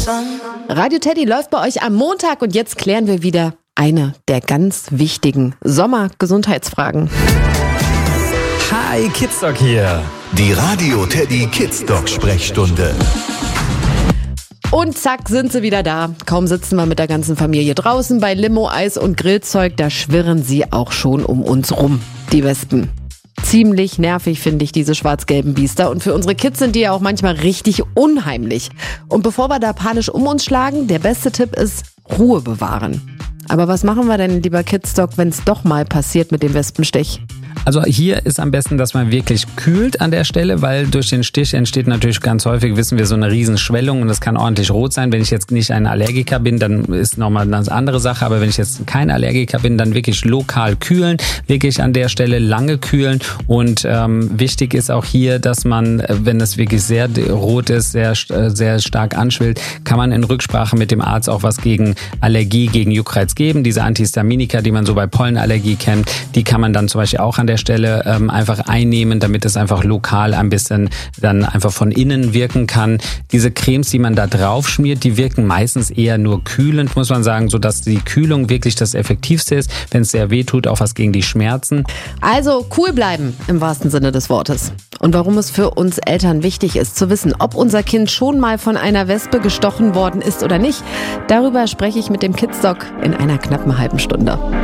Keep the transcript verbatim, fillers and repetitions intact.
Radio Teddy läuft bei euch am Montag und jetzt klären wir wieder eine der ganz wichtigen Sommergesundheitsfragen. Hi, Kidsdoc hier. Die Radio Teddy Kidsdoc Sprechstunde. Und zack, sind sie wieder da. Kaum sitzen wir mit der ganzen Familie draußen bei Limo, Eis und Grillzeug, da schwirren sie auch schon um uns rum, die Wespen. Ziemlich nervig finde ich diese schwarz-gelben Biester und für unsere Kids sind die ja auch manchmal richtig unheimlich. Und bevor wir da panisch um uns schlagen, der beste Tipp ist Ruhe bewahren. Aber was machen wir denn, lieber Kidsdoc, wenn es doch mal passiert mit dem Wespenstich? Also hier ist am besten, dass man wirklich kühlt an der Stelle, weil durch den Stich entsteht natürlich ganz häufig, wissen wir, so eine Riesenschwellung und das kann ordentlich rot sein. Wenn ich jetzt nicht ein Allergiker bin, dann ist nochmal eine ganz andere Sache. Aber wenn ich jetzt kein Allergiker bin, dann wirklich lokal kühlen, wirklich an der Stelle lange kühlen. Und ähm, wichtig ist auch hier, dass man, wenn es wirklich sehr rot ist, sehr sehr stark anschwillt, kann man in Rücksprache mit dem Arzt auch was gegen Allergie, gegen Juckreiz geben. Diese Antihistaminika, die man so bei Pollenallergie kennt, die kann man dann zum Beispiel auch an der Stelle ähm, einfach einnehmen, damit es einfach lokal ein bisschen dann einfach von innen wirken kann. Diese Cremes, die man da drauf schmiert, die wirken meistens eher nur kühlend, muss man sagen, sodass die Kühlung wirklich das Effektivste ist. Wenn es sehr weh tut, auch was gegen die Schmerzen. Also cool bleiben im wahrsten Sinne des Wortes. Und warum es für uns Eltern wichtig ist, zu wissen, ob unser Kind schon mal von einer Wespe gestochen worden ist oder nicht, darüber spreche ich mit dem Kidsdoc in einer knappen halben Stunde.